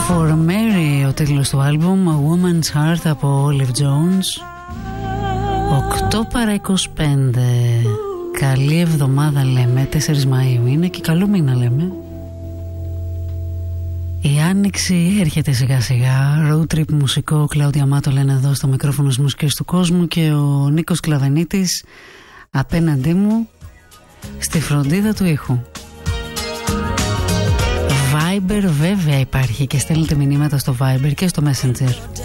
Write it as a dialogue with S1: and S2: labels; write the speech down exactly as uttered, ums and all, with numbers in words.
S1: For Mary, ο τίτλος του άλμπουμ, A Woman's Heart από Olive Jones. οκτώ παρά είκοσι πέντε. Καλή εβδομάδα λέμε, τέσσερις Μαΐου είναι και καλό μήνα λέμε. Η άνοιξη έρχεται σιγά σιγά. Road trip μουσικό, Κλάουδια Μάτο λένε εδώ στο μικρόφωνο της μουσικής του κόσμου, και ο Νίκος Κλαβενίτης απέναντί μου στη φροντίδα του ήχου. Viber βέβαια υπάρχει και στέλνετε μηνύματα στο Viber και στο Messenger.